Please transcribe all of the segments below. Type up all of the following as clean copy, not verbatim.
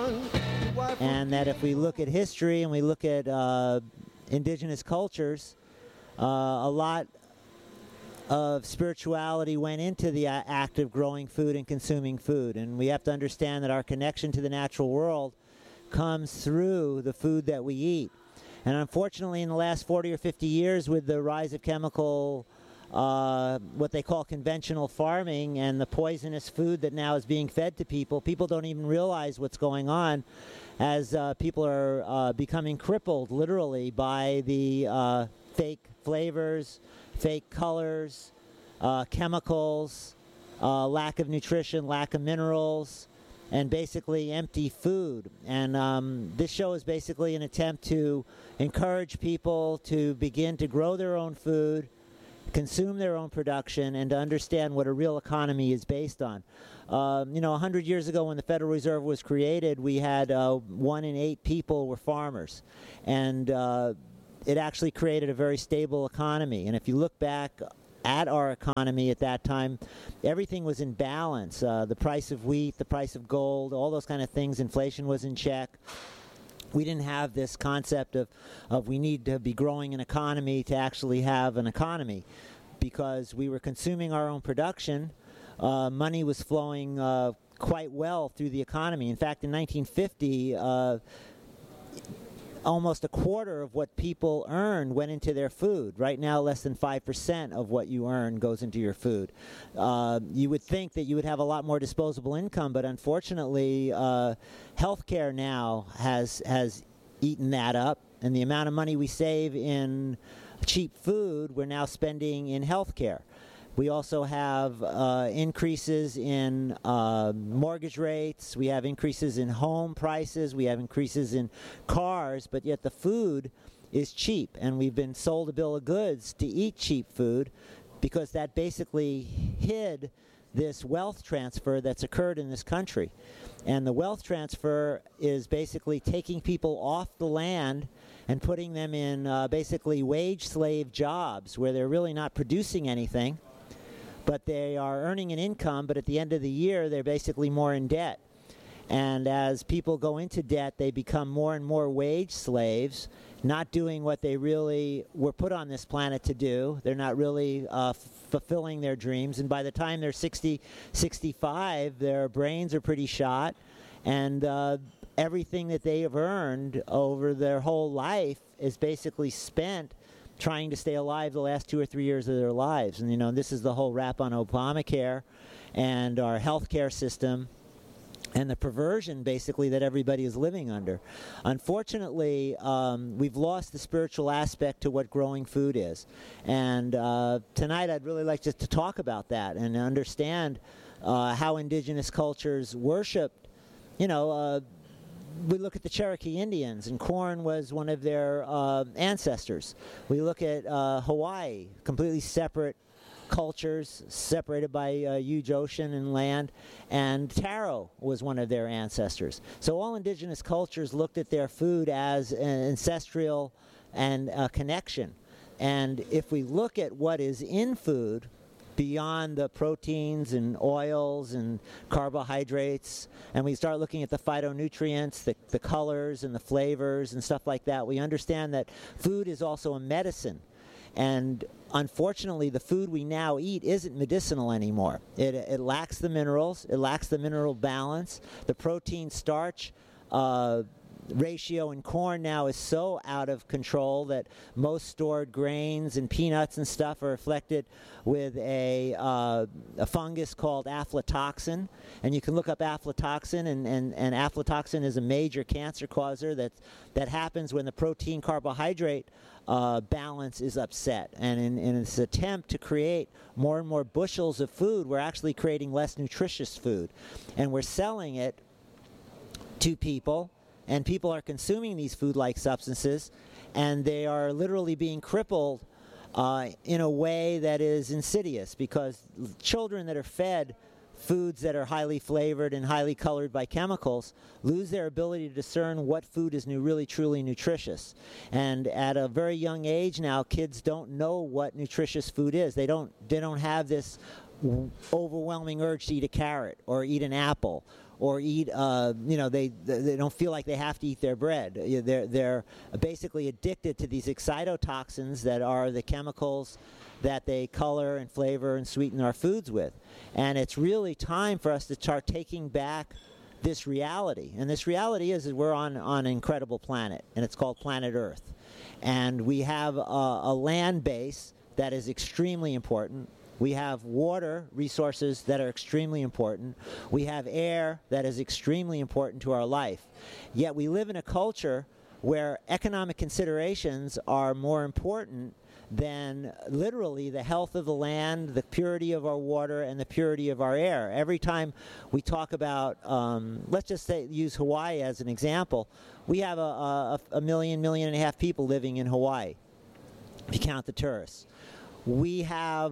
And that if we look at history and we look at indigenous cultures, a lot of spirituality went into the act of growing food and consuming food. And we have to understand that our connection to the natural world comes through the food that we eat. And unfortunately, in the last 40 or 50 years, with the rise of chemical, what they call conventional farming, and the poisonous food that now is being fed to people, people don't even realize what's going on, as people are becoming crippled, literally, by the fake flavors, fake colors, chemicals, lack of nutrition, lack of minerals, and basically empty food. And this show is basically an attempt to encourage people to begin to grow their own food, consume their own production, and to understand what a real economy is based on. 100 years ago when the Federal Reserve was created, we had 1 in 8 people were farmers. And it actually created a very stable economy. And if you look back at our economy at that time, everything was in balance. The price of wheat, the price of gold, all those kind of things, inflation was in check. We didn't have this concept of we need to be growing an economy to actually have an economy, because we were consuming our own production. Money was flowing quite well through the economy. In fact, in 1950, almost a quarter of what people earned went into their food. Right now, less than 5% of what you earn goes into your food. You would think that you would have a lot more disposable income, but unfortunately, healthcare now has eaten that up, and the amount of money we save in cheap food, we're now spending in healthcare. We also have increases in mortgage rates. We have increases in home prices. We have increases in cars, but yet the food is cheap. And we've been sold a bill of goods to eat cheap food, because that basically hid this wealth transfer that's occurred in this country. And the wealth transfer is basically taking people off the land and putting them in basically wage slave jobs where they're really not producing anything, but they are earning an income, but at the end of the year, they're basically more in debt. And as people go into debt, they become more and more wage slaves, not doing what they really were put on this planet to do. They're not really fulfilling their dreams. And by the time they're 60, 65, their brains are pretty shot. And everything that they have earned over their whole life is basically spent trying to stay alive the last 2 or 3 years of their lives. And, this is the whole rap on Obamacare and our healthcare system and the perversion, basically, that everybody is living under. Unfortunately, we've lost the spiritual aspect to what growing food is. And tonight I'd really like just to talk about that and understand how indigenous cultures worshipped, we look at the Cherokee Indians, and corn was one of their ancestors. We look at Hawaii, completely separate cultures, separated by a huge ocean and land, and taro was one of their ancestors. So all indigenous cultures looked at their food as an ancestral and a connection. And if we look at what is in food, beyond the proteins and oils and carbohydrates, and we start looking at the phytonutrients, the colors and the flavors and stuff like that, we understand that food is also a medicine. And unfortunately, the food we now eat isn't medicinal anymore. It lacks the minerals, it lacks the mineral balance. The protein starch ratio in corn now is so out of control that most stored grains and peanuts and stuff are afflicted with a fungus called aflatoxin. And you can look up aflatoxin, and aflatoxin is a major cancer causer that happens when the protein carbohydrate balance is upset. And in this attempt to create more and more bushels of food, we're actually creating less nutritious food, and we're selling it to people. And people are consuming these food-like substances, and they are literally being crippled in a way that is insidious, because children that are fed foods that are highly flavored and highly colored by chemicals lose their ability to discern what food is really truly nutritious. And at a very young age now, kids don't know what nutritious food is. They don't have this overwhelming urge to eat a carrot or eat an apple or eat, they don't feel like they have to eat their bread. They're basically addicted to these excitotoxins that are the chemicals that they color and flavor and sweeten our foods with. And it's really time for us to start taking back this reality. And this reality is that we're on an incredible planet, and it's called planet Earth. And we have a land base that is extremely important. We have water resources that are extremely important. We have air that is extremely important to our life. Yet we live in a culture where economic considerations are more important than literally the health of the land, the purity of our water, and the purity of our air. Every time we talk about, let's just say, use Hawaii as an example, we have a million and a half people living in Hawaii, if you count the tourists. We have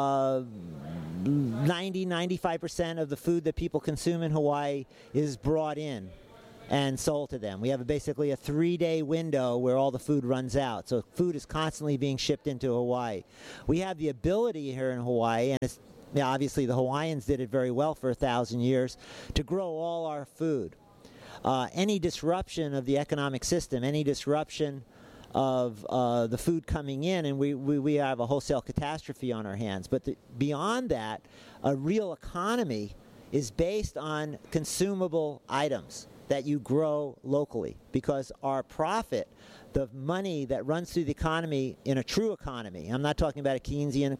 95% of the food that people consume in Hawaii is brought in and sold to them. We have basically a 3-day window where all the food runs out. So food is constantly being shipped into Hawaii. We have the ability here in Hawaii, and it's, obviously the Hawaiians did it very well for 1,000 years, to grow all our food. Any disruption of the economic system, any disruption of the food coming in, and we have a wholesale catastrophe on our hands. But beyond that, a real economy is based on consumable items that you grow locally, because our profit, the money that runs through the economy in a true economy, I'm not talking about a Keynesian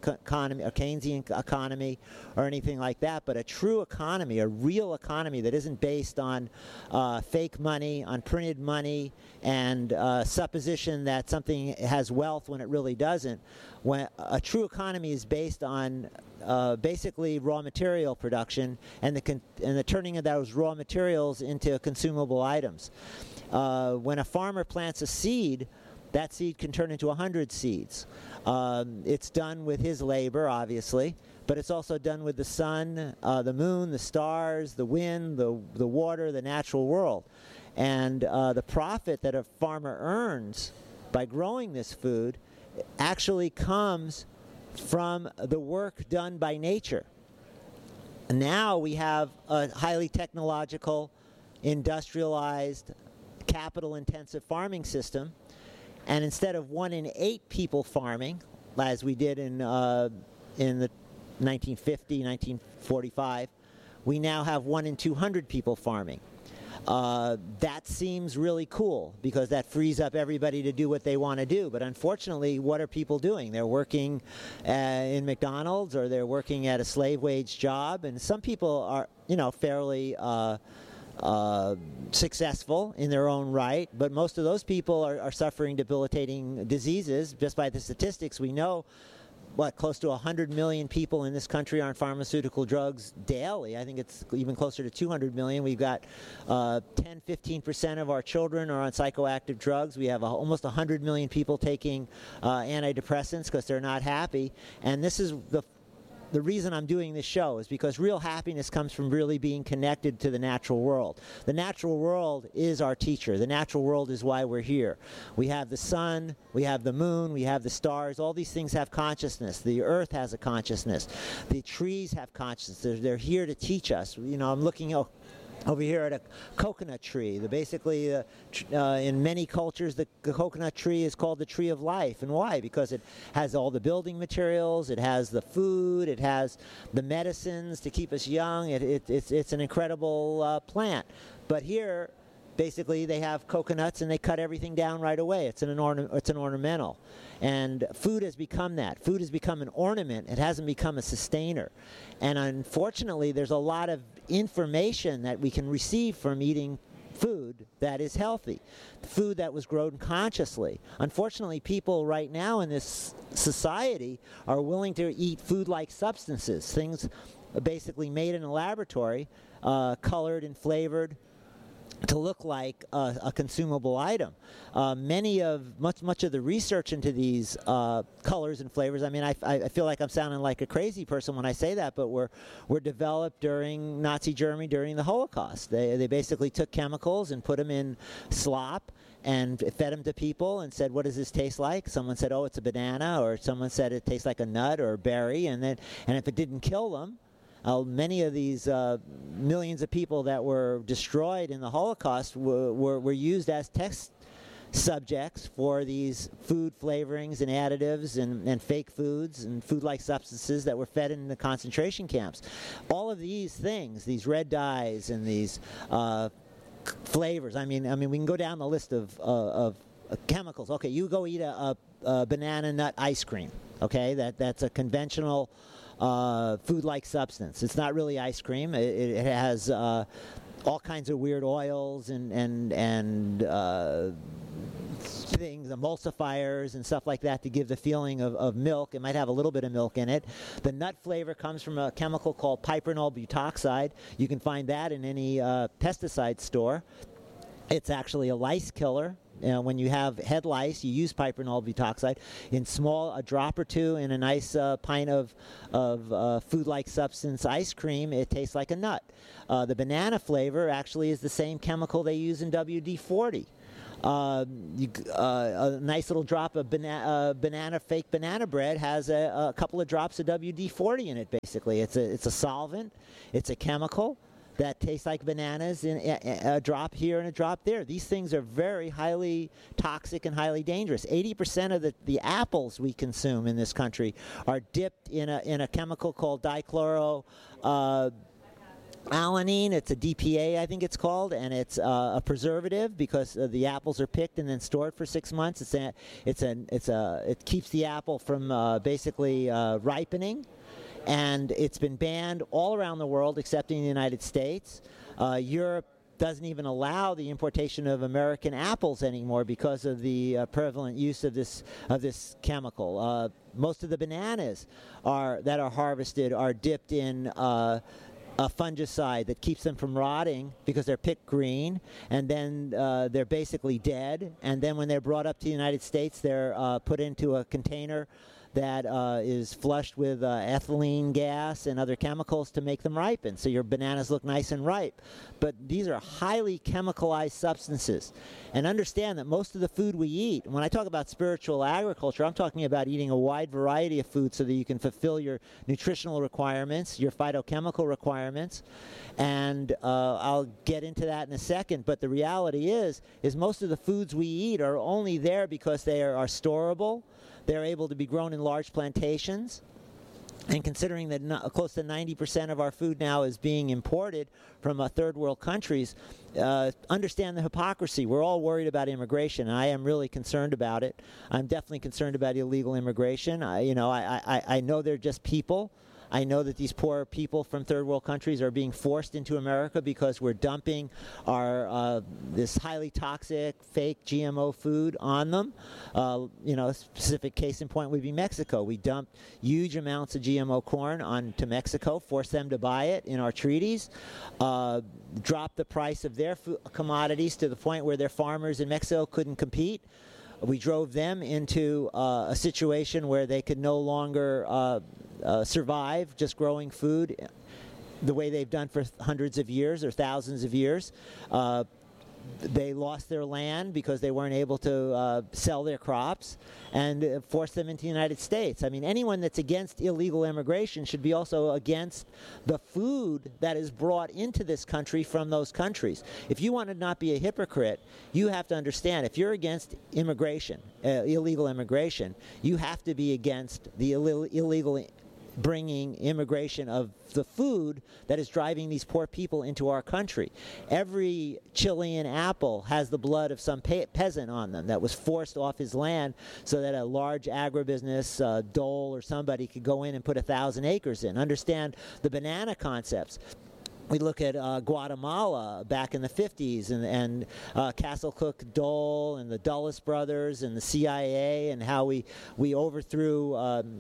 economy or anything like that, but a true economy, a real economy that isn't based on fake money, on printed money, and supposition that something has wealth when it really doesn't. When a true economy is based on basically raw material production and the turning of those raw materials into consumable items. When a farmer plants a seed, that seed can turn into 100 seeds. It's done with his labor, obviously, but it's also done with the sun, the moon, the stars, the wind, the water, the natural world. And the profit that a farmer earns by growing this food actually comes from the work done by nature. Now we have a highly technological, industrialized, capital-intensive farming system, and instead of 1 in 8 people farming, as we did in the 1950, 1945, we now have 1 in 200 people farming. That seems really cool because that frees up everybody to do what they want to do. But unfortunately, what are people doing? They're working in McDonald's, or they're working at a slave wage job. And some people are, fairly successful in their own right. But most of those people are suffering debilitating diseases. Just by the statistics, we know close to 100 million people in this country are on pharmaceutical drugs daily. I think it's even closer to 200 million. We've got 10-15% of our children are on psychoactive drugs. We have almost 100 million people taking antidepressants because they're not happy. And this is the reason I'm doing this show is because real happiness comes from really being connected to the natural world. The natural world is our teacher. The natural world is why we're here. We have the sun, we have the moon, we have the stars. All these things have consciousness. The earth has a consciousness. The trees have consciousness. They're here to teach us. I'm looking over here at a coconut tree. Basically, in many cultures, the coconut tree is called the tree of life. And why? Because it has all the building materials, it has the food, it has the medicines to keep us young. It's an incredible plant. But here, basically, they have coconuts and they cut everything down right away. It's an ornamental. And food has become that. Food has become an ornament. It hasn't become a sustainer. And unfortunately, there's a lot of information that we can receive from eating food that is healthy, food that was grown consciously. Unfortunately, people right now in this society are willing to eat food-like substances, things basically made in a laboratory, colored and flavored, to look like a consumable item. Much of the research into these colors and flavors, I feel like I'm sounding like a crazy person when I say that, but were developed during Nazi Germany during the Holocaust. They basically took chemicals and put them in slop and fed them to people and said, what does this taste like? Someone said, oh, it's a banana, or someone said it tastes like a nut or a berry, and if it didn't kill them, Many of these millions of people that were destroyed in the Holocaust were used as test subjects for these food flavorings and additives and fake foods and food-like substances that were fed in the concentration camps. All of these things, these red dyes and these flavors. I mean, we can go down the list of chemicals. Okay, you go eat a banana nut ice cream. Okay, that's a conventional food-like substance. It's not really ice cream. It has all kinds of weird oils and things, emulsifiers and stuff like that to give the feeling of milk. It might have a little bit of milk in it. The nut flavor comes from a chemical called piperonal butoxide. You can find that in any pesticide store. It's actually a lice killer. When you have head lice, you use piperonal butoxide in a drop or two in a nice pint of food-like substance ice cream. It tastes like a nut. The banana flavor actually is the same chemical they use in WD-40. A nice little drop of fake banana bread has a couple of drops of WD-40 in it. Basically, it's a solvent. It's a chemical that tastes like bananas in a drop here and a drop there. These things are very highly toxic and highly dangerous. 80% of the apples we consume in this country are dipped in a chemical called dichloro. Alanine, it's a DPA, I think it's called, and it's a preservative because the apples are picked and then stored for 6 months. It keeps the apple from basically ripening, and it's been banned all around the world except in the United States. Europe doesn't even allow the importation of American apples anymore because of the prevalent use of this chemical. Most of the bananas that are harvested are dipped in a fungicide that keeps them from rotting because they're picked green, and then they're basically dead. And then when they're brought up to the United States, they're put into a container that is flushed with ethylene gas and other chemicals to make them ripen. So your bananas look nice and ripe. But these are highly chemicalized substances. And understand that most of the food we eat, when I talk about spiritual agriculture, I'm talking about eating a wide variety of food so that you can fulfill your nutritional requirements, your phytochemical requirements. And I'll get into that in a second. But the reality is most of the foods we eat are only there because they are storable. They're able to be grown in large plantations. And considering that close to 90% of our food now is being imported from third world countries, understand the hypocrisy. We're all worried about immigration, and I am really concerned about it. I'm definitely concerned about illegal immigration. I know they're just people. I know that these poor people from third world countries are being forced into America because we're dumping this highly toxic, fake GMO food on them. A specific case in point would be Mexico. We dump huge amounts of GMO corn onto Mexico, force them to buy it in our treaties, drop the price of their commodities to the point where their farmers in Mexico couldn't compete. We drove them into a situation where they could no longer survive just growing food the way they've done for hundreds of years or thousands of years. They lost their land because they weren't able to sell their crops, and forced them into the United States. I mean, anyone that's against illegal immigration should be also against the food that is brought into this country from those countries. If you want to not be a hypocrite, you have to understand, if you're against immigration, illegal immigration, you have to be against the illegal bringing immigration of the food that is driving these poor people into our country. Every Chilean apple has the blood of some peasant on them that was forced off his land so that a large agribusiness, Dole or somebody, could go in and put 1,000 acres in. Understand the banana concepts. We look at Guatemala back in the 50s and Castle Cook Dole and the Dulles brothers and the CIA, and how we overthrew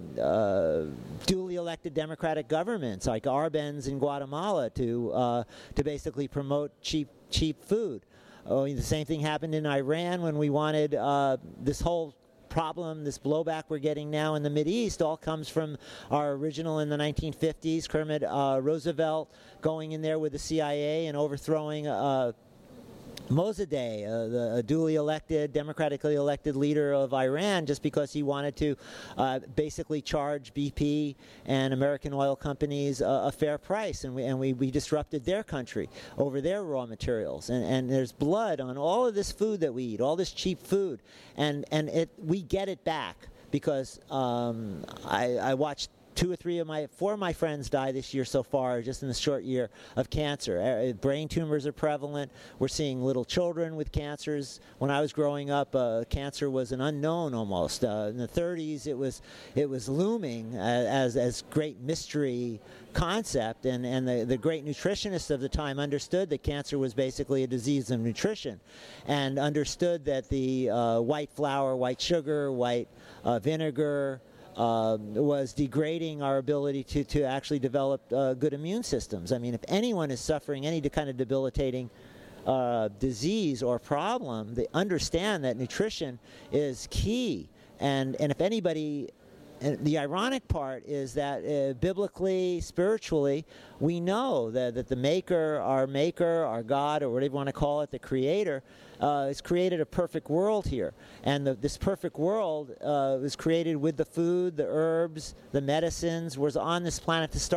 duly elected democratic governments like Arbenz in Guatemala to basically promote cheap food. The same thing happened in Iran when we wanted this whole problem, this blowback we're getting now in the Mideast all comes from our original in the 1950s, Kermit Roosevelt going in there with the CIA and overthrowing Mossadegh, a duly elected, democratically elected leader of Iran, just because he wanted to basically charge BP and American oil companies a fair price, and we disrupted their country over their raw materials. And there's blood on all of this food that we eat, all this cheap food, and we get it back because I watched four of my friends die this year so far, just in the short year, of cancer. Brain tumors are prevalent. We're seeing little children with cancers. When I was growing up, cancer was an unknown almost. In the 30s, it was looming as great mystery concept, and the great nutritionists of the time understood that cancer was basically a disease of nutrition, and understood that the white flour, white sugar, white vinegar, was degrading our ability to actually develop good immune systems. I mean, if anyone is suffering any kind of debilitating disease or problem, they understand that nutrition is key. And if anybody... And the ironic part is that biblically, spiritually, we know that the Maker, our God, or whatever you want to call it, the Creator, has created a perfect world here. And this perfect world was created with the food, the herbs, the medicines, was on this planet to start